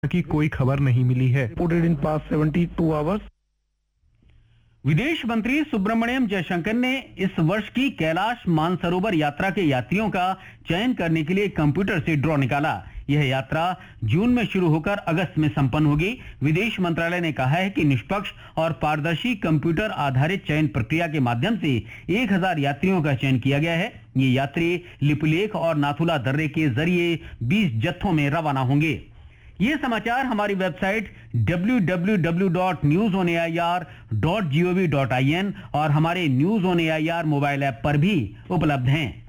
की कोई खबर नहीं मिली है। Reported in past 72 hours. विदेश मंत्री सुब्रमण्यम जयशंकर ने इस वर्ष की कैलाश मानसरोवर यात्रा के यात्रियों का चयन करने के लिए कंप्यूटर से ड्रॉ निकाला। यह यात्रा जून में शुरू होकर अगस्त में संपन्न होगी। विदेश मंत्रालय ने कहा है कि निष्पक्ष और पारदर्शी कंप्यूटर आधारित चयन प्रक्रिया के माध्यम से 1000 यात्रियों का चयन किया गया है। ये यात्री लिपुलेख और नाथुला दर्रे के जरिए 20 जत्थों में रवाना होंगे। ये समाचार हमारी वेबसाइट www.newsonair.gov.in और हमारे news on AIR mobile app पर भी उपलब्ध हैं।